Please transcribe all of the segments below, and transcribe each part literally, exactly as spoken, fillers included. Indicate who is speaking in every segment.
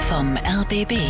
Speaker 1: vom R B B.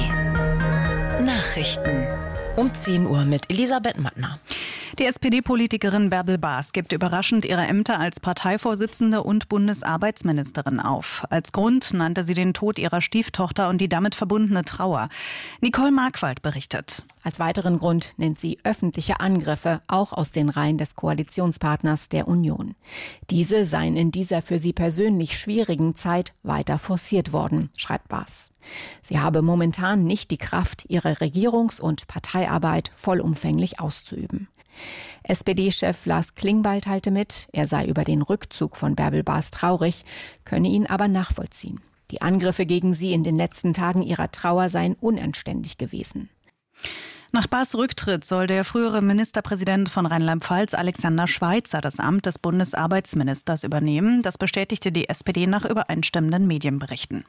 Speaker 1: Nachrichten
Speaker 2: um zehn Uhr mit Elisabeth Mattner.
Speaker 3: Die S P D-Politikerin Bärbel Baas gibt überraschend ihre Ämter als Parteivorsitzende und Bundesarbeitsministerin auf. Als Grund nannte sie den Tod ihrer Stieftochter und die damit verbundene Trauer. Nicole Markwald berichtet.
Speaker 2: Als weiteren Grund nennt sie öffentliche Angriffe, auch aus den Reihen des Koalitionspartners der Union. Diese seien in dieser für sie persönlich schwierigen Zeit weiter forciert worden, schreibt Baas. Sie habe momentan nicht die Kraft, ihre Regierungs- und Parteiarbeit vollumfänglich auszuüben. S P D-Chef Lars Klingbeil teilte mit, er sei über den Rückzug von Bärbel Baas traurig, könne ihn aber nachvollziehen. Die Angriffe gegen sie in den letzten Tagen ihrer Trauer seien unanständig gewesen.
Speaker 3: Nach Baas Rücktritt soll der frühere Ministerpräsident von Rheinland-Pfalz, Alexander Schweitzer, das Amt des Bundesarbeitsministers übernehmen. Das bestätigte die S P D nach übereinstimmenden Medienberichten.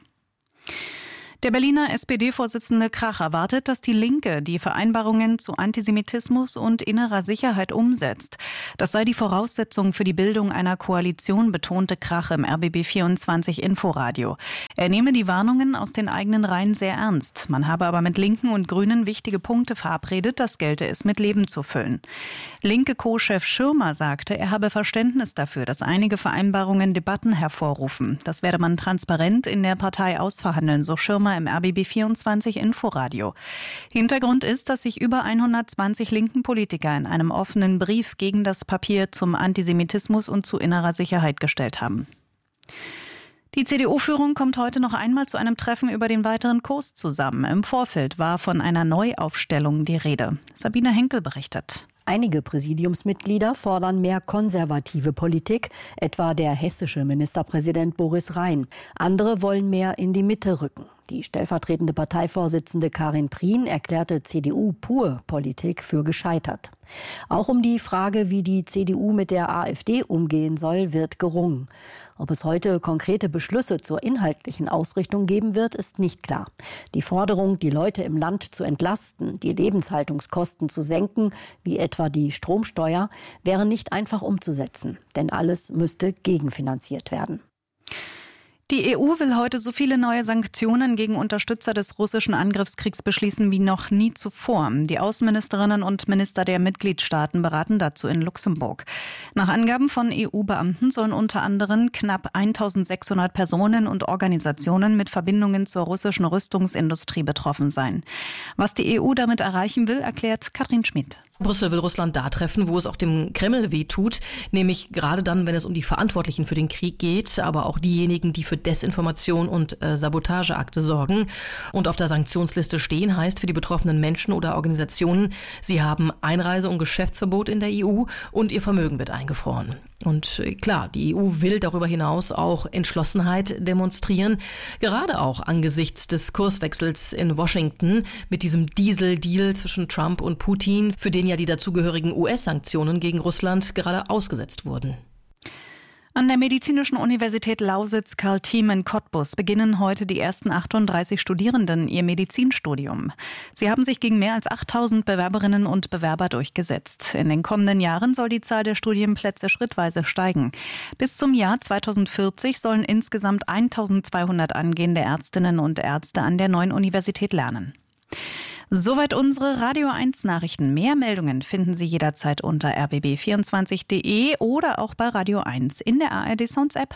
Speaker 3: Der Berliner S P D-Vorsitzende Krach erwartet, dass die Linke die Vereinbarungen zu Antisemitismus und innerer Sicherheit umsetzt. Das sei die Voraussetzung für die Bildung einer Koalition, betonte Krach im R B B vierundzwanzig Inforadio. Er nehme die Warnungen aus den eigenen Reihen sehr ernst. Man habe aber mit Linken und Grünen wichtige Punkte verabredet, das gelte es mit Leben zu füllen. Linke Co-Chef Schirmer sagte, er habe Verständnis dafür, dass einige Vereinbarungen Debatten hervorrufen. Das werde man transparent in der Partei ausverhandeln, so Schirmer im R B B vierundzwanzig Inforadio. Hintergrund ist, dass sich über hundertzwanzig linken Politiker in einem offenen Brief gegen das Papier zum Antisemitismus und zu innerer Sicherheit gestellt haben. Die C D U-Führung kommt heute noch einmal zu einem Treffen über den weiteren Kurs zusammen. Im Vorfeld war von einer Neuaufstellung die Rede. Sabine Henkel berichtet.
Speaker 4: Einige Präsidiumsmitglieder fordern mehr konservative Politik, etwa der hessische Ministerpräsident Boris Rhein. Andere wollen mehr in die Mitte rücken. Die stellvertretende Parteivorsitzende Karin Prien erklärte C D U-Pur-Politik für gescheitert. Auch um die Frage, wie die C D U mit der AfD umgehen soll, wird gerungen. Ob es heute konkrete Beschlüsse zur inhaltlichen Ausrichtung geben wird, ist nicht klar. Die Forderung, die Leute im Land zu entlasten, die Lebenshaltungskosten zu senken, wie etwa die Stromsteuer, wäre nicht einfach umzusetzen. Denn alles müsste gegenfinanziert werden.
Speaker 3: Die E U will heute so viele neue Sanktionen gegen Unterstützer des russischen Angriffskriegs beschließen wie noch nie zuvor. Die Außenministerinnen und Minister der Mitgliedstaaten beraten dazu in Luxemburg. Nach Angaben von E U-Beamten sollen unter anderem knapp eintausendsechshundert Personen und Organisationen mit Verbindungen zur russischen Rüstungsindustrie betroffen sein. Was die E U damit erreichen will, erklärt Katrin Schmid.
Speaker 5: Brüssel will Russland da treffen, wo es auch dem Kreml wehtut, nämlich gerade dann, wenn es um die Verantwortlichen für den Krieg geht, aber auch diejenigen, die für Desinformation und äh, Sabotageakte sorgen und auf der Sanktionsliste stehen, heißt für die betroffenen Menschen oder Organisationen, sie haben Einreise- und Geschäftsverbot in der E U und ihr Vermögen wird eingefroren. Und klar, die E U will darüber hinaus auch Entschlossenheit demonstrieren, gerade auch angesichts des Kurswechsels in Washington mit diesem Diesel-Deal zwischen Trump und Putin, für den ja die dazugehörigen U S-Sanktionen gegen Russland gerade ausgesetzt wurden.
Speaker 3: An der Medizinischen Universität Lausitz-Karl-Thiem in Cottbus beginnen heute die ersten achtunddreißig Studierenden ihr Medizinstudium. Sie haben sich gegen mehr als achttausend Bewerberinnen und Bewerber durchgesetzt. In den kommenden Jahren soll die Zahl der Studienplätze schrittweise steigen. Bis zum Jahr zweitausendvierzig sollen insgesamt eintausendzweihundert angehende Ärztinnen und Ärzte an der neuen Universität lernen. Soweit unsere Radio eins Nachrichten. Mehr Meldungen finden Sie jederzeit unter r b b vierundzwanzig punkt de oder auch bei Radio eins in der A R D Sounds App.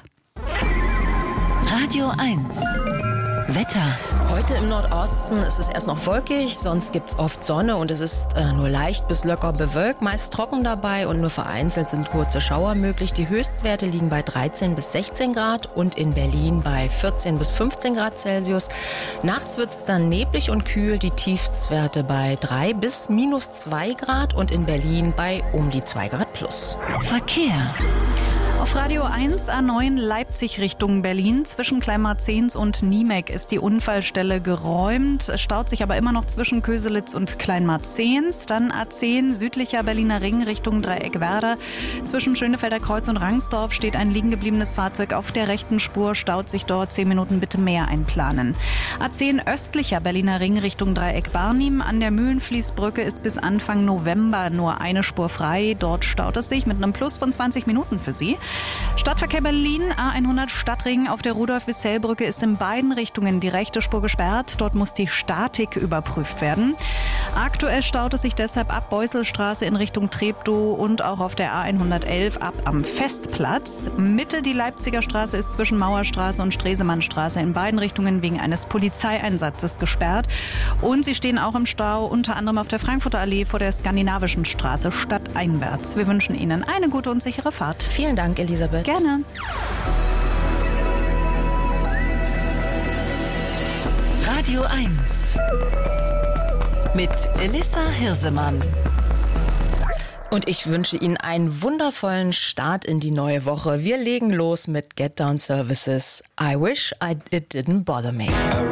Speaker 1: Radio eins Wetter.
Speaker 2: Heute im Nordosten ist es erst noch wolkig, sonst gibt es oft Sonne und es ist äh, nur leicht bis locker bewölkt, meist trocken dabei und nur vereinzelt sind kurze Schauer möglich. Die Höchstwerte liegen bei dreizehn bis sechzehn Grad und in Berlin bei vierzehn bis fünfzehn Grad Celsius. Nachts wird es dann neblig und kühl, die Tiefstwerte bei drei bis minus zwei Grad und in Berlin bei um die zwei Grad plus.
Speaker 1: Verkehr.
Speaker 3: Auf Radio eins A neun Leipzig Richtung Berlin. Zwischen Kleinmarzens und Niemek ist die Unfallstelle geräumt. Es staut sich aber immer noch zwischen Köselitz und Kleinmarzens. Dann A zehn südlicher Berliner Ring Richtung Dreieckwerder. Zwischen Schönefelder Kreuz und Rangsdorf steht ein liegen gebliebenes Fahrzeug auf der rechten Spur. Staut sich dort zehn Minuten bitte mehr einplanen. A zehn östlicher Berliner Ring Richtung Dreieck Barnim. An der Mühlenfließbrücke ist bis Anfang November nur eine Spur frei. Dort staut es sich mit einem Plus von zwanzig Minuten für Sie. Stadtverkehr Berlin, A hundert Stadtring auf der Rudolf-Wissell-Brücke ist in beiden Richtungen die rechte Spur gesperrt. Dort muss die Statik überprüft werden. Aktuell staut es sich deshalb ab Beuselstraße in Richtung Treptow und auch auf der A hundertelf ab am Festplatz. Mitte die Leipziger Straße ist zwischen Mauerstraße und Stresemannstraße in beiden Richtungen wegen eines Polizeieinsatzes gesperrt. Und sie stehen auch im Stau, unter anderem auf der Frankfurter Allee vor der Skandinavischen Straße stadteinwärts. Wir wünschen Ihnen eine gute und sichere Fahrt.
Speaker 2: Vielen Dank, Elisabeth.
Speaker 3: Gerne.
Speaker 1: Radio eins mit Elissa Hirsemann.
Speaker 2: Und ich wünsche Ihnen einen wundervollen Start in die neue Woche. Wir legen los mit Get Down Services. I wish I, it didn't bother me.